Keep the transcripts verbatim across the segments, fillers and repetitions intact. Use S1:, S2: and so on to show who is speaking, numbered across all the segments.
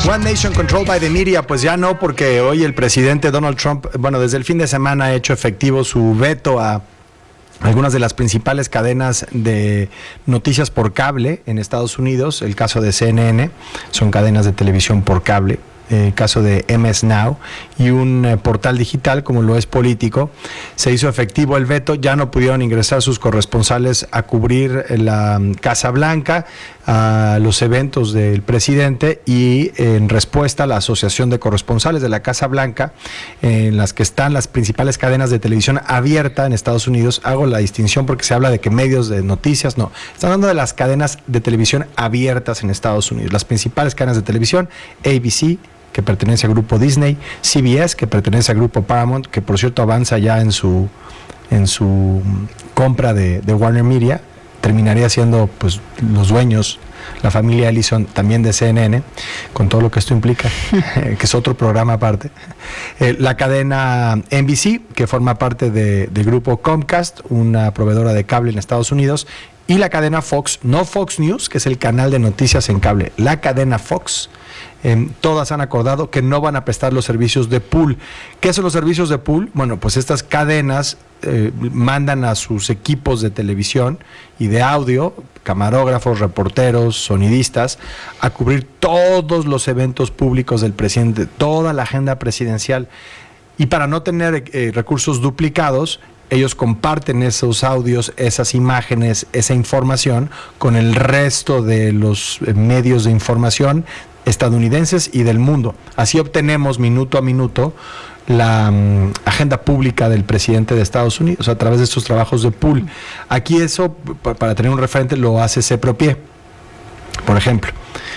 S1: One Nation Controlled by the Media, pues ya no, porque hoy el presidente Donald Trump, bueno, desde el fin de semana ha hecho efectivo su veto a algunas de las principales cadenas de noticias por cable en Estados Unidos. El caso de C N N, son cadenas de televisión por cable. El caso de M S Now y un eh, portal digital como lo es Político. Se hizo efectivo el veto, ya no pudieron ingresar sus corresponsales a cubrir la um, Casa Blanca, a los eventos del presidente, y en respuesta la Asociación de Corresponsales de la Casa Blanca, en las que están las principales cadenas de televisión abierta en Estados Unidos. Hago la distinción porque se habla de que medios de noticias, no, están hablando de las cadenas de televisión abiertas en Estados Unidos, las principales cadenas de televisión: A B C, que pertenece al grupo Disney; C B S, que pertenece al grupo Paramount, que por cierto avanza ya en su en su compra de, de Warner Media. Terminaría siendo pues los dueños, la familia Ellison, también de C N N, con todo lo que esto implica, que es otro programa aparte. Eh, la cadena N B C, que forma parte de, del grupo Comcast, una proveedora de cable en Estados Unidos, y la cadena Fox, no Fox News, que es el canal de noticias en cable, la cadena Fox. Eh, todas han acordado que no van a prestar los servicios de pool. ¿Qué son los servicios de pool? Bueno, pues estas cadenas eh, mandan a sus equipos de televisión y de audio, camarógrafos, reporteros, sonidistas, a cubrir todos los eventos públicos del presidente, toda la agenda presidencial. Y para no tener eh, recursos duplicados, ellos comparten esos audios, esas imágenes, esa información con el resto de los medios de información estadounidenses y del mundo. Así obtenemos minuto a minuto la um, agenda pública del presidente de Estados Unidos a través de estos trabajos de pool. Aquí eso, p- para tener un referente, lo hace Sepropie, por ejemplo.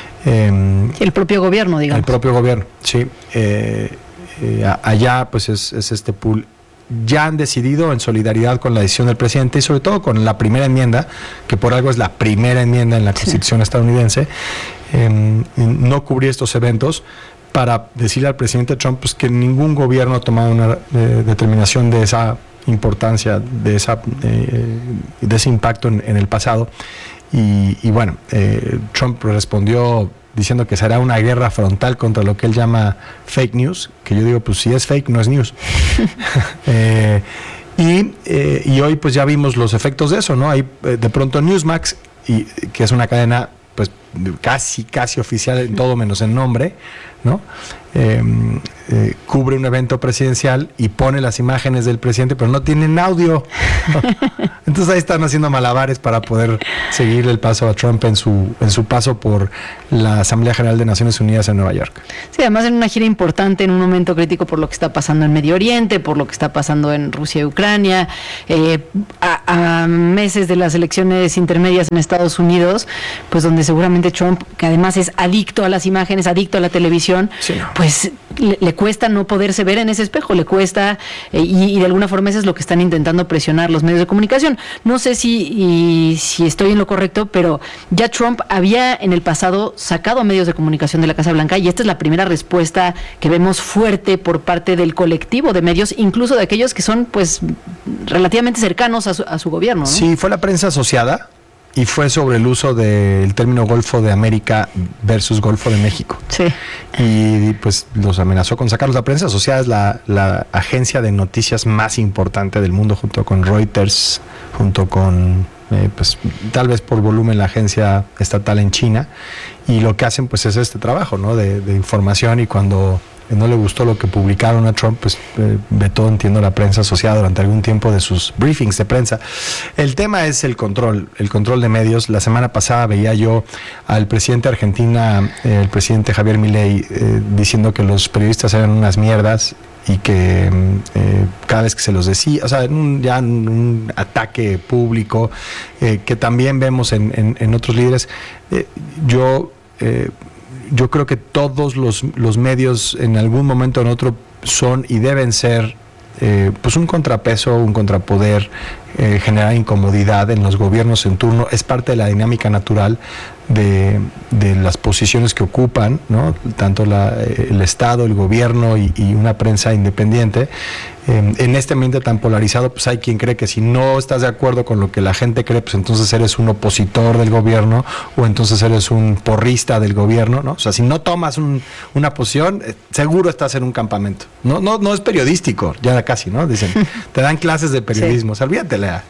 S1: Eh,
S2: el propio gobierno, digamos.
S1: El propio gobierno, sí. Eh, eh, allá pues es, es este pool. Ya han decidido, en solidaridad con la decisión del presidente y sobre todo con la primera enmienda, que por algo es la primera enmienda en la Constitución sí. estadounidense, eh, no cubrir estos eventos, para decirle al presidente Trump pues, que ningún gobierno ha tomado una eh, determinación de esa importancia, de, esa, eh, de ese impacto en, en el pasado. Y, y bueno, eh, Trump respondió diciendo que será una guerra frontal contra lo que él llama fake news, que yo digo, pues si es fake, no es news. eh, y, eh, y hoy pues ya vimos los efectos de eso, ¿no? Hay eh, de pronto Newsmax, y, que es una cadena pues casi, casi oficial en todo menos en nombre, ¿no? Eh, eh, cubre un evento presidencial y pone las imágenes del presidente, pero no tienen audio. Entonces ahí están haciendo malabares para poder seguir el paso a Trump en su en su paso por la Asamblea General de Naciones Unidas en Nueva York.
S2: Sí, además en una gira importante, en un momento crítico por lo que está pasando en Medio Oriente, por lo que está pasando en Rusia y Ucrania, eh, a, a meses de las elecciones intermedias en Estados Unidos, pues donde seguramente Trump, que además es adicto a las imágenes, adicto a la televisión, sí, no. pues le, le cuesta no poderse ver en ese espejo, le cuesta, eh, y, y de alguna forma eso es lo que están intentando presionar los medios de comunicación. No sé si, y, si estoy en lo correcto, pero ya Trump había en el pasado sacado a medios de comunicación de la Casa Blanca, y esta es la primera respuesta que vemos fuerte por parte del colectivo de medios, incluso de aquellos que son pues relativamente cercanos a su, a su gobierno, ¿no?
S1: Sí, fue la prensa asociada. Y fue sobre el uso del término Golfo de América versus Golfo de México.
S2: Sí.
S1: Y pues los amenazó con sacarlos. La prensa asociada es la, la agencia de noticias más importante del mundo, junto con Reuters, junto con, eh, pues tal vez por volumen, la agencia estatal en China. Y lo que hacen pues es este trabajo, ¿no? De, de información, y cuando no le gustó lo que publicaron a Trump, pues eh, vetó, entiendo, la prensa asociada durante algún tiempo de sus briefings de prensa. El tema es el control, el control de medios. La semana pasada veía yo al presidente de Argentina, eh, el presidente Javier Milei, eh, diciendo que los periodistas eran unas mierdas y que eh, cada vez que se los decía, o sea, un, ya un, un ataque público eh, que también vemos en, en, en otros líderes. Eh, yo... Eh, Yo creo que todos los, los medios en algún momento o en otro son y deben ser eh, pues un contrapeso, un contrapoder eh, generar incomodidad en los gobiernos en turno, es parte de la dinámica natural de, de las posiciones que ocupan, ¿no? Tanto la, el Estado, el gobierno y, y una prensa independiente. Eh, en este ambiente tan polarizado, pues hay quien cree que si no estás de acuerdo con lo que la gente cree, pues entonces eres un opositor del gobierno o entonces eres un porrista del gobierno, ¿no? O sea, si no tomas un, una posición, eh, seguro estás en un campamento. No, no, no es periodístico, ya casi, ¿no? Dicen, te dan clases de periodismo, sí. O sea, olvídate la,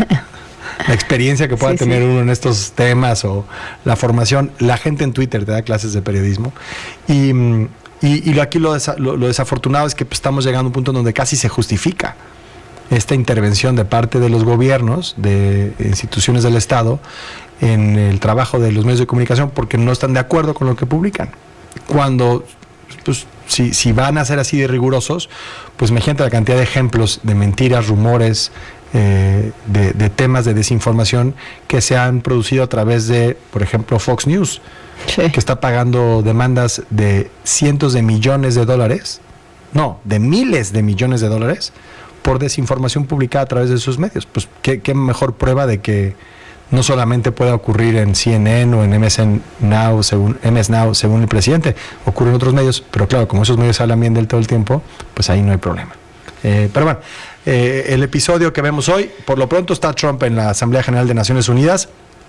S1: la experiencia que pueda sí, tener sí. uno en estos temas o la formación. La gente en Twitter te da clases de periodismo y... Y, y lo, aquí lo, desa, lo, lo desafortunado es que pues, estamos llegando a un punto en donde casi se justifica esta intervención de parte de los gobiernos, de instituciones del Estado, en el trabajo de los medios de comunicación porque no están de acuerdo con lo que publican. Cuando, pues, si, si van a ser así de rigurosos, pues imagínate la cantidad de ejemplos de mentiras, rumores, eh, de, de temas de desinformación que se han producido a través de, por ejemplo, Fox News. Sí. Que está pagando demandas de cientos de millones de dólares, no, de miles de millones de dólares por desinformación publicada a través de sus medios. Pues qué, qué mejor prueba de que no solamente puede ocurrir en C N N o en M S N Now, según M S Now, según el presidente, ocurre en otros medios, pero claro, como esos medios hablan bien del todo el tiempo, pues ahí no hay problema. Eh, pero bueno, eh, el episodio que vemos hoy, por lo pronto está Trump en la Asamblea General de Naciones Unidas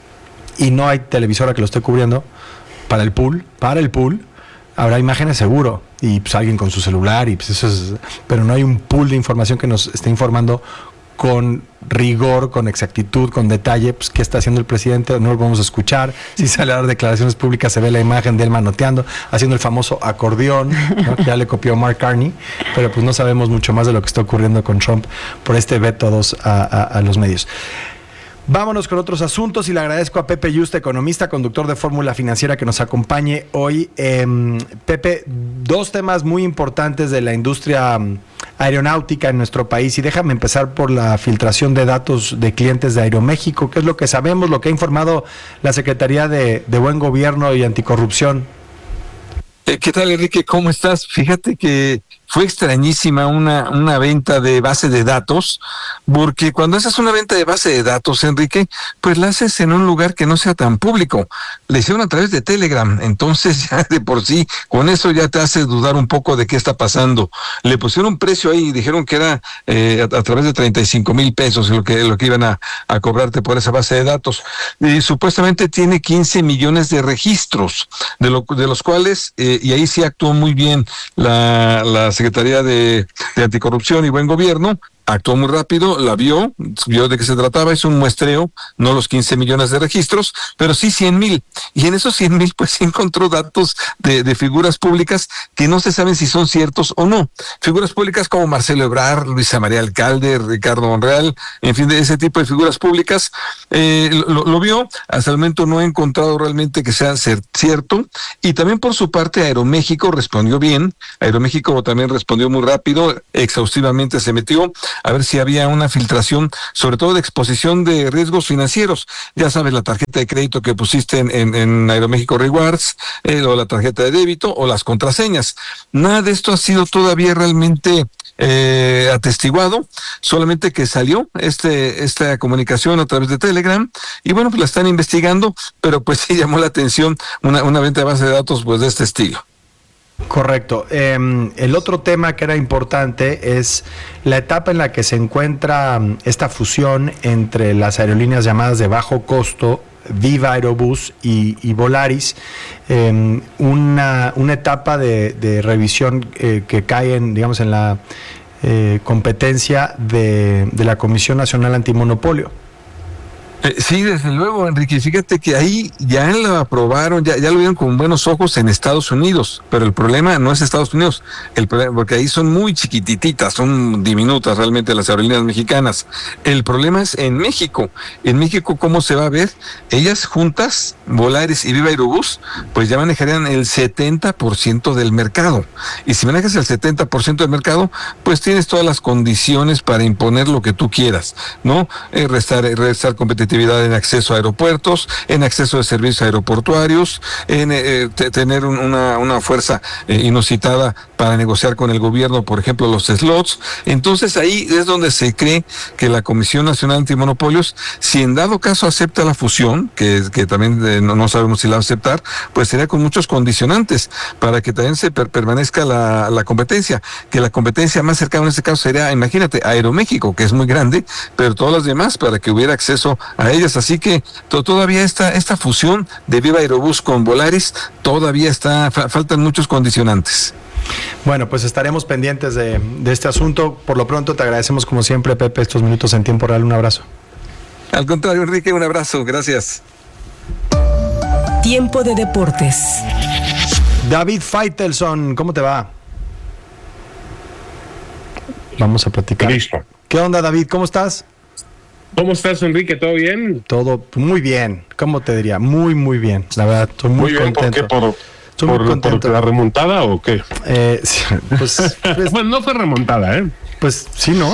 S1: y no hay televisora que lo esté cubriendo. Para el pool, para el pool, habrá imágenes seguro, y pues alguien con su celular, y pues eso es, pero no hay un pool de información que nos esté informando con rigor, con exactitud, con detalle, pues qué está haciendo el presidente, no lo vamos a escuchar, si sale a dar declaraciones públicas se ve la imagen de él manoteando, haciendo el famoso acordeón, ¿no? Que ya le copió Mark Carney, pero pues no sabemos mucho más de lo que está ocurriendo con Trump por este veto dos a, a, a los medios. Vámonos con otros asuntos y le agradezco a Pepe Yuste, economista, conductor de Fórmula Financiera, que nos acompañe hoy. Eh, Pepe, dos temas muy importantes de la industria aeronáutica en nuestro país, y déjame empezar por la filtración de datos de clientes de Aeroméxico, que es lo que sabemos, lo que ha informado la Secretaría de, de Buen Gobierno y Anticorrupción.
S3: ¿Qué tal, Enrique? ¿Cómo estás? Fíjate que fue extrañísima una, una venta de base de datos, porque cuando haces una venta de base de datos, Enrique, pues la haces en un lugar que no sea tan público. La hicieron a través de Telegram, entonces ya de por sí, con eso ya te hace dudar un poco de qué está pasando. Le pusieron un precio ahí y dijeron que era eh, a, a través de treinta y cinco mil pesos lo que, lo que iban a, a cobrarte por esa base de datos. Y supuestamente tiene quince millones de registros, de, lo, de los cuales, eh, y ahí sí actuó muy bien la, la Secretaría de, de Anticorrupción y Buen Gobierno, actuó muy rápido, la vio, vio de qué se trataba, es un muestreo, no los quince millones de registros, pero sí cien mil, y en esos cien mil pues encontró datos de, de figuras públicas que no se saben si son ciertos o no, figuras públicas como Marcelo Ebrard, Luisa María Alcalde, Ricardo Monreal, en fin, de ese tipo de figuras públicas, eh, lo, lo vio, hasta el momento no ha encontrado realmente que sea cierto, y también por su parte Aeroméxico respondió bien, Aeroméxico también respondió muy rápido, exhaustivamente se metió a ver si había una filtración, sobre todo de exposición de riesgos financieros. Ya sabes, la tarjeta de crédito que pusiste en, en, en Aeroméxico Rewards, eh, o la tarjeta de débito, o las contraseñas. Nada de esto ha sido todavía realmente eh, atestiguado, solamente que salió este esta comunicación a través de Telegram, y bueno, pues la están investigando, pero pues sí llamó la atención una, una venta de base de datos pues de este estilo.
S1: Correcto. Eh, el otro tema que era importante es la etapa en la que se encuentra esta fusión entre las aerolíneas llamadas de bajo costo, Viva Aerobús y, y Volaris, eh, una, una etapa de, de revisión eh, que cae en, digamos, en la eh, competencia de, de la Comisión Nacional Antimonopolio.
S3: Eh, sí, desde luego, Enrique. Fíjate que ahí ya lo aprobaron, ya, ya lo vieron con buenos ojos en Estados Unidos, pero el problema no es Estados Unidos, el problema, porque ahí son muy chiquititas, son diminutas realmente las aerolíneas mexicanas. El problema es en México. En México, ¿cómo se va a ver? Ellas juntas, Volaris y Viva Aerobús, pues ya manejarían el setenta por ciento del mercado. Y si manejas el setenta por ciento del mercado, pues tienes todas las condiciones para imponer lo que tú quieras, ¿no? Eh, restar, restar competitividad competitividad en acceso a aeropuertos, en acceso de servicios aeroportuarios, en eh, te, tener un, una, una fuerza eh, inusitada para negociar con el gobierno, por ejemplo, los slots. Entonces ahí es donde se cree que la Comisión Nacional Antimonopolios, si en dado caso acepta la fusión, que, que también eh, no, no sabemos si la va a aceptar, pues sería con muchos condicionantes para que también se per permanezca la, la competencia, que la competencia más cercana en este caso sería, imagínate, Aeroméxico, que es muy grande, pero todas las demás para que hubiera acceso a ellas. Así que to todavía esta, esta fusión de Viva Aerobús con Volaris, todavía está, fa faltan muchos condicionantes.
S1: Bueno, pues estaremos pendientes de, de este asunto. Por lo pronto te agradecemos como siempre, Pepe, estos minutos en tiempo real. Un abrazo.
S3: Al contrario, Enrique, un abrazo. Gracias.
S4: Tiempo de deportes.
S1: David Faitelson, ¿cómo te va? Vamos a platicar.
S5: Listo.
S1: ¿Qué onda, David? ¿Cómo estás?
S5: ¿Cómo estás, Enrique? ¿Todo bien?
S1: Todo muy bien. ¿Cómo te diría? Muy, muy bien. La verdad, estoy muy, muy bien, contento.
S5: ¿Por qué? ¿Por, estoy por, muy contento. ¿Por la remontada o qué?
S1: Eh, sí, pues, pues,
S5: bueno, no fue remontada, ¿eh?
S1: Pues sí, ¿no?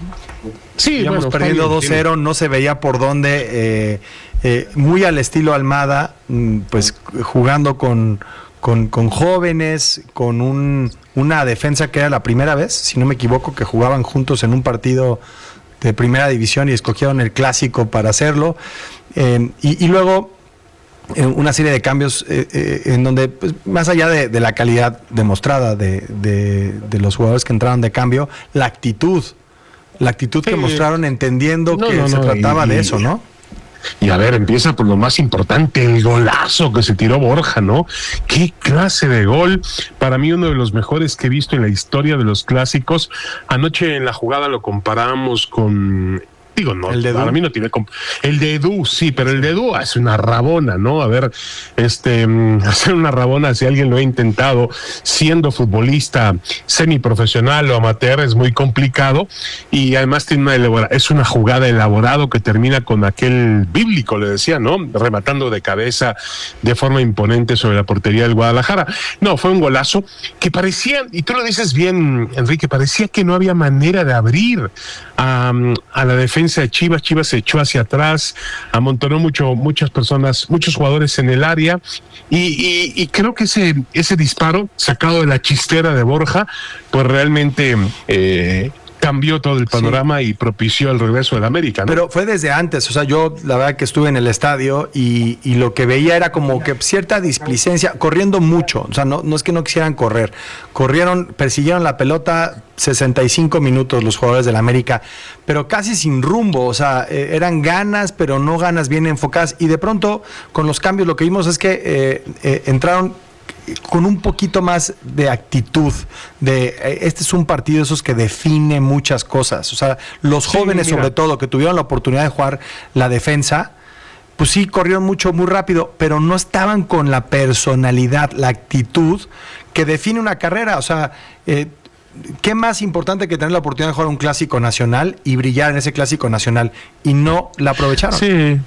S5: Sí,
S1: íbamos bueno, perdiendo dos cero, no se veía por dónde. Eh, eh, muy al estilo Almada, pues jugando con... Con, con jóvenes, con un, una defensa que era la primera vez, si no me equivoco, que jugaban juntos en un partido de primera división y escogieron el clásico para hacerlo. Eh, y, y luego eh, una serie de cambios eh, eh, en donde, pues, más allá de, de la calidad demostrada de, de, de los jugadores que entraron de cambio, la actitud, la actitud sí, que mostraron entendiendo no, que no, se no, trataba y, de eso, ¿no?
S5: Y a ver, empieza por lo más importante, el golazo que se tiró Borja, ¿no? Qué clase de gol, para mí uno de los mejores que he visto en la historia de los clásicos. Anoche en la jugada lo comparamos con... Digo, no, para mí no tiene... El de Edu, sí, pero el de Edu hace una rabona, ¿no? A ver, este, hacer una rabona, si alguien lo ha intentado, siendo futbolista semiprofesional o amateur, es muy complicado, y además tiene una elabora, es una jugada elaborado que termina con aquel bíblico, le decía, ¿no? Rematando de cabeza de forma imponente sobre la portería del Guadalajara. No, fue un golazo que parecía, y tú lo dices bien, Enrique, parecía que no había manera de abrir a, a la defensa de Chivas. Chivas se echó hacia atrás, amontonó mucho, muchas personas, muchos jugadores en el área, y, y, y creo que ese, ese disparo sacado de la chistera de Borja, pues realmente eh, cambió todo el panorama, sí, y propició el regreso del América, ¿no?
S1: Pero fue desde antes, o sea, yo la verdad que estuve en el estadio y, y lo que veía era como que cierta displicencia, corriendo mucho, o sea, no, no es que no quisieran correr, corrieron, persiguieron la pelota sesenta y cinco minutos los jugadores del América, pero casi sin rumbo, o sea, eh, eran ganas, pero no ganas bien enfocadas, y de pronto con los cambios lo que vimos es que eh, eh, entraron con un poquito más de actitud, de este es un partido de esos que define muchas cosas, o sea, los sí, jóvenes mira. sobre todo, que tuvieron la oportunidad de jugar la defensa, pues sí, corrieron mucho, muy rápido, pero no estaban con la personalidad, la actitud que define una carrera, o sea, eh, ¿qué más importante que tener la oportunidad de jugar un clásico nacional y brillar en ese clásico nacional? Y no la aprovecharon.
S5: Sí.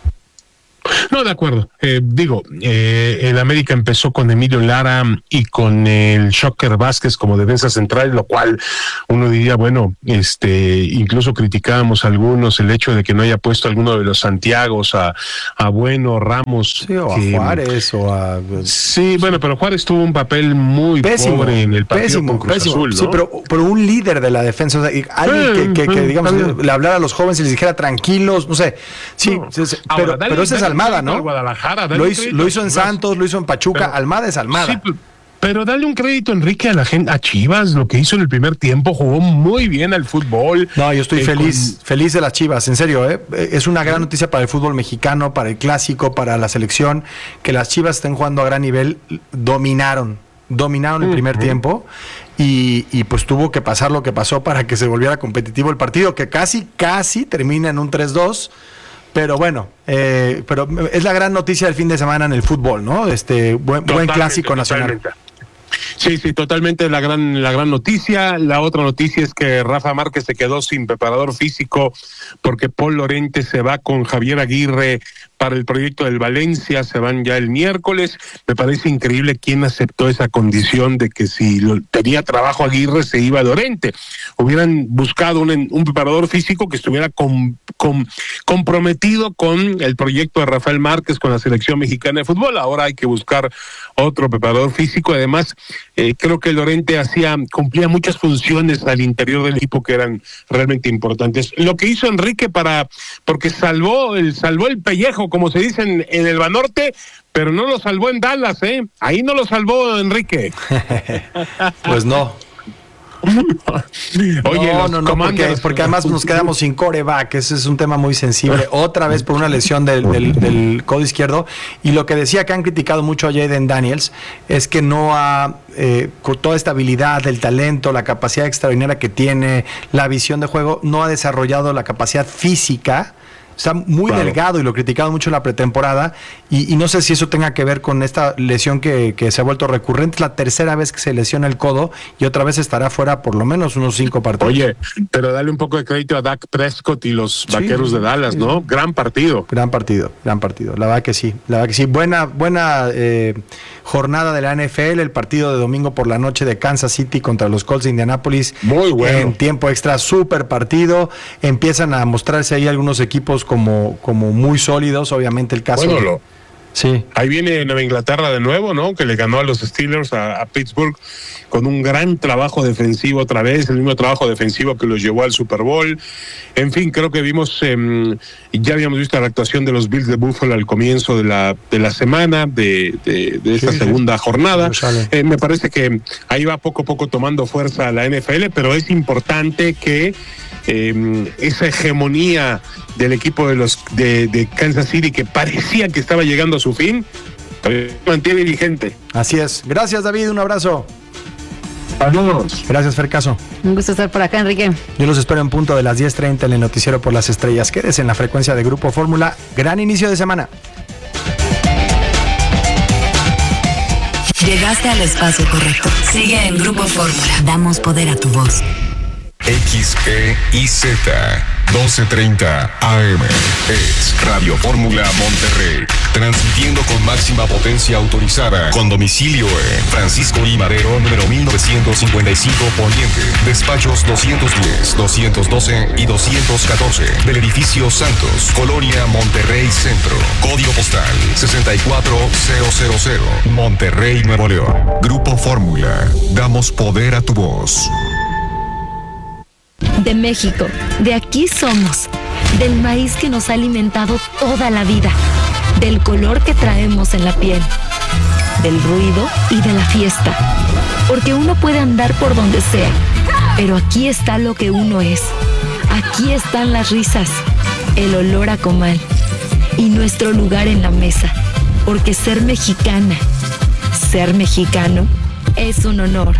S5: No, de acuerdo. Eh, digo, eh, el América empezó con Emilio Lara y con el Shocker Vázquez como defensa central, lo cual uno diría, bueno, este, incluso criticábamos a algunos el hecho de que no haya puesto alguno de los Santiagos a, a Bueno, Ramos.
S1: Sí, o
S5: que,
S1: a Juárez o a...
S5: Sí, bueno, pero Juárez tuvo un papel muy
S1: pésimo,
S5: pobre en el partido
S1: pésimo,
S5: con Cruz
S1: pésimo.
S5: Azul, ¿no?
S1: Sí, pero, pero un líder de la defensa, o sea, alguien que, que, que digamos, le hablara a los jóvenes y les dijera tranquilos, no sé. Sí,
S5: no.
S1: sí, sí,
S5: Ahora,
S1: pero,
S5: dale,
S1: pero ese es Almada, ¿no?
S5: Guadalajara,
S1: lo hizo, lo hizo en Santos, lo hizo en Pachuca, pero, Almada es Almada.
S5: Sí, pero dale un crédito, Enrique, a la gente, a Chivas, lo que hizo en el primer tiempo, jugó muy bien al fútbol.
S1: No, yo estoy eh, feliz, con... feliz de las Chivas, en serio, ¿eh? Es una gran
S5: sí.
S1: noticia para el fútbol mexicano, para el clásico, para la selección, que las Chivas estén jugando a gran nivel, dominaron, dominaron el primer uh-huh. tiempo. Y, y pues tuvo que pasar lo que pasó para que se volviera competitivo el partido, que casi, casi termina en un tres dos. Pero bueno, eh, pero es la gran noticia del fin de semana en el fútbol, ¿no? Este buen, buen clásico nacional.
S5: Sí, sí, totalmente la gran, la gran noticia. La otra noticia es que Rafa Márquez se quedó sin preparador físico porque Paul Lorente se va con Javier Aguirre para el proyecto del Valencia, se van ya el miércoles. Me parece increíble quién aceptó esa condición de que si lo, tenía trabajo Aguirre se iba a Llorente. Hubieran buscado un, un preparador físico que estuviera con, con, comprometido con el proyecto de Rafael Márquez, con la selección mexicana de fútbol. Ahora hay que buscar otro preparador físico. Además, eh, creo que Llorente hacía, cumplía muchas funciones al interior del equipo que eran realmente importantes. Lo que hizo Enrique para, porque salvó el, salvó el pellejo, como se dice en, en el Banorte, pero no lo salvó en Dallas, ¿eh? Ahí no lo salvó Enrique.
S1: Pues no.
S5: Oye,
S1: no, no, no, porque, porque además nos quedamos sin coreback, ese es un tema muy sensible, otra vez por una lesión del, del, del codo izquierdo, y lo que decía que han criticado mucho a Jayden Daniels es que no ha, eh, con toda esta habilidad, el talento, la capacidad extraordinaria que tiene, la visión de juego, no ha desarrollado la capacidad física. Está muy claro. delgado y lo criticaron mucho en la pretemporada y, y no sé si eso tenga que ver con esta lesión que, que se ha vuelto recurrente. Es la tercera vez que se lesiona el codo y otra vez estará fuera por lo menos unos cinco partidos.
S5: Oye, pero dale un poco de crédito a Dak Prescott y los sí, Vaqueros de Dallas, sí. ¿no? Gran partido.
S1: Gran partido, gran partido. La verdad que sí, la verdad que sí. Buena, buena eh, jornada de la N F L, el partido de domingo por la noche de Kansas City contra los Colts de Indianápolis.
S5: Muy bueno.
S1: En tiempo extra, súper partido. Empiezan a mostrarse ahí algunos equipos como, como muy sólidos, obviamente el caso.
S5: Bueno,
S1: de,
S5: lo, sí. Ahí viene Nueva Inglaterra de nuevo, ¿no? Que le ganó a los Steelers a, a Pittsburgh con un gran trabajo defensivo otra vez, el mismo trabajo defensivo que los llevó al Super Bowl. En fin, creo que vimos, eh, ya habíamos visto la actuación de los Bills de Buffalo al comienzo de la de la semana, de, de, de esta sí, segunda sí. jornada. Eh, me parece que ahí va poco a poco tomando fuerza la N F L, pero es importante que eh, esa hegemonía del equipo de los de, de Kansas City, que parecía que estaba llegando a su fin, mantiene vigente.
S1: Así es. Gracias, David. Un abrazo.
S5: Saludos.
S1: Gracias, Fercaso.
S2: Un gusto estar por acá, Enrique.
S1: Yo los espero en punto de las diez treinta en el Noticiero por las Estrellas. Quédese en la frecuencia de Grupo Fórmula. Gran inicio de semana.
S4: Llegaste al espacio correcto. Sigue en Grupo Fórmula. Damos poder a tu voz.
S6: X E I Z doce treinta A M es Radio Fórmula Monterrey, transmitiendo con máxima potencia autorizada, con domicilio en Francisco I. Madero, número mil novecientos cincuenta y cinco Poniente, despachos doscientos diez, doscientos doce y doscientos catorce, del edificio Santos, Colonia Monterrey Centro, código postal sesenta y cuatro mil, Monterrey, Nuevo León. Grupo Fórmula, damos poder a tu voz.
S7: De México, de aquí somos, del maíz que nos ha alimentado toda la vida, del color que traemos en la piel, del ruido y de la fiesta, porque uno puede andar por donde sea, pero aquí está lo que uno es, aquí están las risas, el olor a comal y nuestro lugar en la mesa, porque ser mexicana, ser mexicano, es un honor.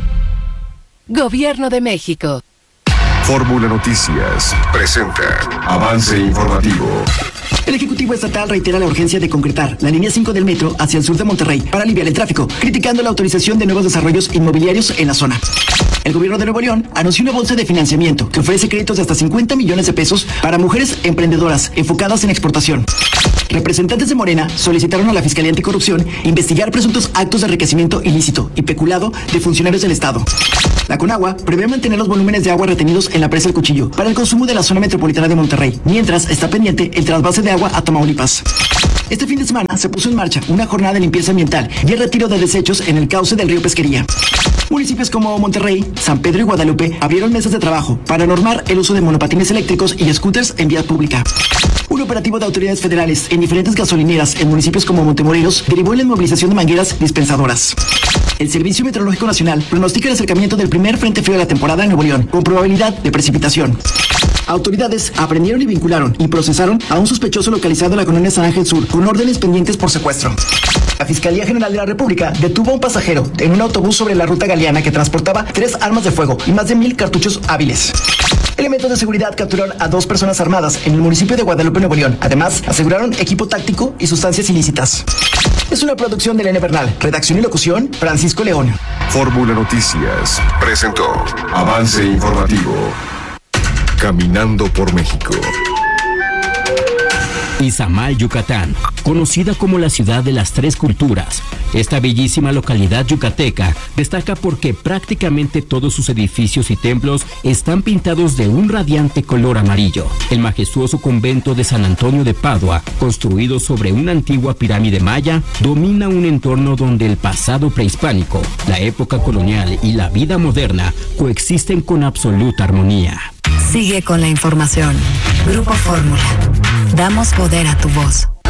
S4: Gobierno de México.
S6: Fórmula Noticias presenta Avance Informativo.
S8: El Ejecutivo Estatal reitera la urgencia de concretar la línea cinco del metro hacia el sur de Monterrey para aliviar el tráfico, criticando la autorización de nuevos desarrollos inmobiliarios en la zona. El gobierno de Nuevo León anunció una bolsa de financiamiento que ofrece créditos de hasta cincuenta millones de pesos para mujeres emprendedoras enfocadas en exportación. Representantes de Morena solicitaron a la Fiscalía Anticorrupción investigar presuntos actos de enriquecimiento ilícito y peculado de funcionarios del Estado. La Conagua prevé mantener los volúmenes de agua retenidos en la presa El Cuchillo para el consumo de la zona metropolitana de Monterrey, mientras está pendiente el trasvase de agua a Tamaulipas. Este fin de semana se puso en marcha una jornada de limpieza ambiental y el retiro de desechos en el cauce del río Pesquería. Municipios como Monterrey, San Pedro y Guadalupe abrieron mesas de trabajo para normar el uso de monopatines eléctricos y scooters en vía pública. Un operativo de autoridades federales en diferentes gasolineras en municipios como Montemorelos derivó en la inmovilización de mangueras dispensadoras. El Servicio Meteorológico Nacional pronostica el acercamiento del primer frente frío de la temporada en Nuevo León, con probabilidad de precipitación. Autoridades aprendieron y vincularon y procesaron a un sospechoso localizado en la colonia San Ángel Sur, con órdenes pendientes por secuestro. La Fiscalía General de la República detuvo a un pasajero en un autobús sobre la ruta Galeana que transportaba tres armas de fuego y más de mil cartuchos hábiles. Elementos de seguridad capturaron a dos personas armadas en el municipio de Guadalupe, Nuevo León. Además, aseguraron equipo táctico y sustancias ilícitas. Es una producción de Elena Bernal. Redacción y locución, Francisco León.
S6: Fórmula Noticias presentó Avance Informativo. Caminando por México.
S9: Izamal, Yucatán, conocida como la ciudad de las tres culturas. Esta bellísima localidad yucateca destaca porque prácticamente todos sus edificios y templos están pintados de un radiante color amarillo. El majestuoso convento de San Antonio de Padua, construido sobre una antigua pirámide maya, domina un entorno donde el pasado prehispánico, la época colonial y la vida moderna coexisten con absoluta armonía.
S4: Sigue con la información. Grupo Fórmula. Damos poder a tu voz.